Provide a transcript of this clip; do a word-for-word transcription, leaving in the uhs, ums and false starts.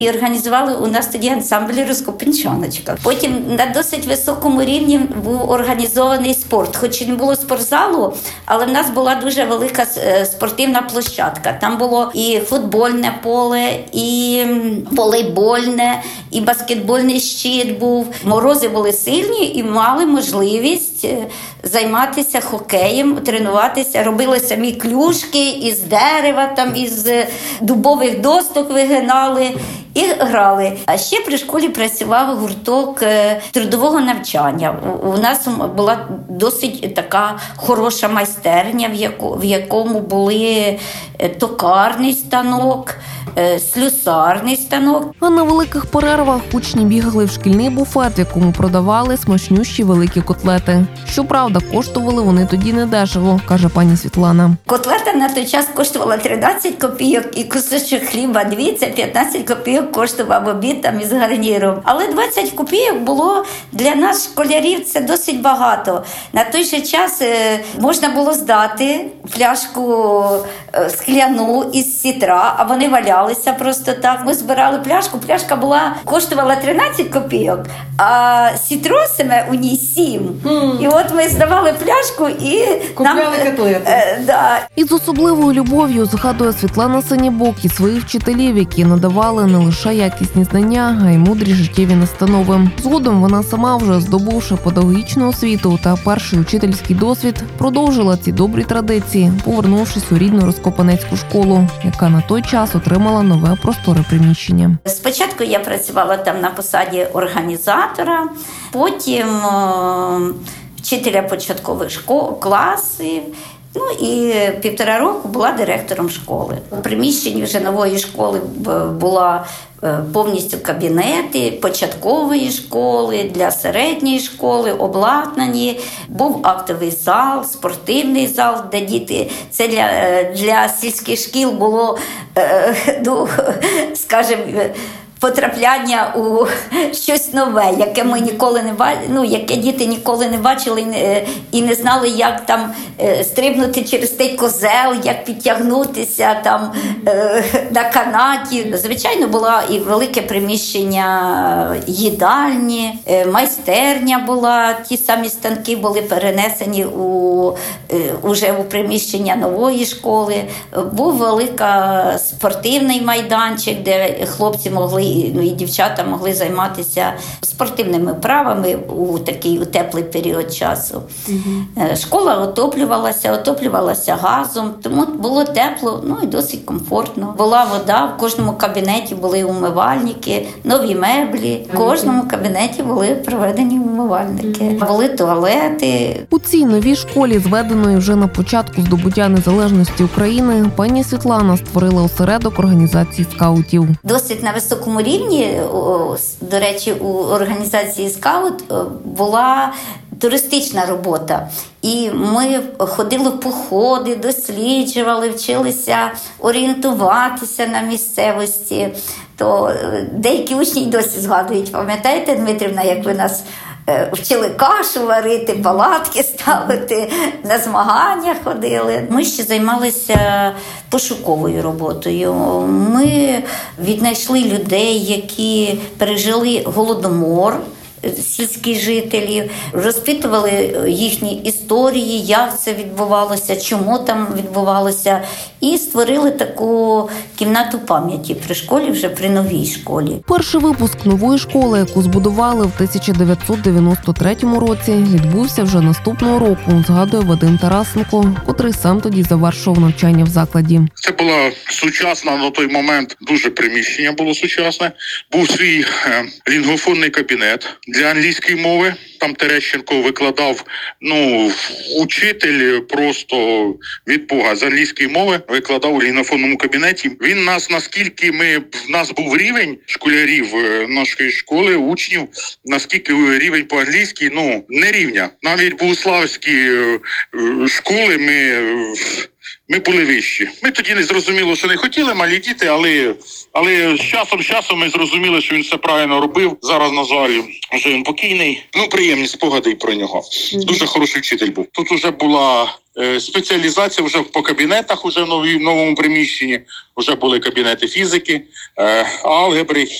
І організували у нас тоді ансамбль «Розкопинчаночка». Потім на досить високому рівні був організований спорт. Хоч і не було спортзалу, але в нас була дуже велика спортивна площадка. Там було і футбольне поле, і волейбольне, і баскетбольний щит був. Морози були сильні і мали можливість займатися хокеєм, тренуватися. Робили самі клюшки із дерева, там із дубових досток вигинали і грали. А ще при школі працював гурток трудового навчання. У нас була досить така хороша майстерня, в якому були токарний станок, слюсарний станок. А на великих перервах учні бігали в шкільний буфет, в якому продавали смачнющі великі котлети. Щоправда, коштували вони тоді недешево, каже пані Світлана. Котлета на той час коштувала тринадцять копійок і кусочок хліба дві, це п'ятнадцять копійок коштував обід там із гарніром. Але двадцять копійок було для нас, школярів, це досить багато. На той же час можна було здати пляшку скляну із сітра, а вони валялися просто так. Ми збирали пляшку, пляшка була, коштувала тринадцять копійок, а сітро саме у ній сім. Mm. І от ми здавали пляшку і купляли котлети. Е, да. Із особливою любов'ю згадує Світлана Синєбок і своїх вчителів, які надавали не лише якісні знання, а й мудрі життєві настанови. Згодом вона сама, вже здобувши педагогічну освіту та перший учительський досвід, продовжила ці добрі традиції, повернувшись у рідну Розкопанецьку школу, яка на той час отримала нове просторе приміщення. Спочатку я працювала там на посаді організатора, потім вчителя початкових школ, класів. Ну і півтора року була директором школи. У приміщенні вже нової школи була повністю кабінети початкової школи, для середньої школи, обладнані. Був актовий зал, спортивний зал, де діти. Це для, для сільських шкіл було, ну, скажімо, потрапляння у щось нове, яке ми ніколи не бачили, ну, яке діти ніколи не бачили і не знали, як там стрибнути через той козел, як підтягнутися там на канаті. Звичайно, було і велике приміщення їдальні, майстерня була, ті самі станки були перенесені у, уже у приміщення нової школи. Був великий спортивний майданчик, де хлопці могли, ну і дівчата могли займатися спортивними вправами у такий у теплий період часу. Угу. Школа отоплювалася, отоплювалася газом, тому було тепло, ну і досить комфортно. Була вода, в кожному кабінеті були умивальники, нові меблі, в кожному кабінеті були проведені умивальники. Угу. Були туалети. У цій новій школі, зведеної вже на початку здобуття незалежності України, пані Світлана створила осередок організації скаутів. Досить на високому рівні, до речі, у організації скаут була туристична робота. І ми ходили в походи, досліджували, вчилися орієнтуватися на місцевості. То деякі учні й досі згадують, пам'ятаєте, Дмитрівна, як ви нас вчили кашу варити, палатки ставити, на змагання ходили. Ми ще займалися пошуковою роботою. Ми віднайшли людей, які пережили голодомор, сільські жителі, розпитували їхні історії, як це відбувалося, чому там відбувалося, і створили таку кімнату пам'яті при школі, вже при новій школі. Перший випуск нової школи, яку збудували в тисяча дев'ятсот дев'яносто третьому році, відбувся вже наступного року, згадує Вадим Тарасенко, котрий сам тоді завершував навчання в закладі. Це була сучасна на той момент, дуже приміщення було сучасне. Був свій е, лінгофонний кабінет для англійської мови. Там Терещенко викладав, ну, учитель просто від Бога з англійської мови, викладав у лінгофонному кабінеті. Він нас, наскільки ми, в нас був рівень школярів нашої школи, учнів, наскільки рівень по-англійськи, ну, не рівня. Навіть богославські школи ми ми були вищі. Ми тоді не зрозуміло, що не хотіли, малі діти, але, але з часом, з часом ми зрозуміли, що він все правильно робив. Зараз, на жаль, вже він покійний. Ну, приємні спогади про нього. Дуже хороший вчитель був. Тут вже була е, спеціалізація вже по кабінетах, вже в новій, новому приміщенні. Вже були кабінети фізики, е, алгебри,